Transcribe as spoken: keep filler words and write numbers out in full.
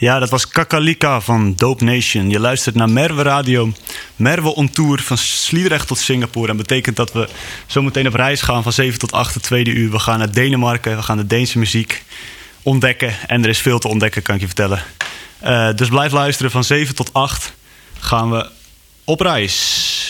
Ja, dat was Kakalika van Dope Nation. Je luistert naar Merwe Radio. Merwe on tour van Sliedrecht tot Singapore. En betekent dat we zometeen op reis gaan van zeven tot acht, het tweede uur. We gaan naar Denemarken, we gaan de Deense muziek ontdekken. En er is veel te ontdekken, kan ik je vertellen. Uh, dus blijf luisteren, van zeven tot acht gaan we op reis.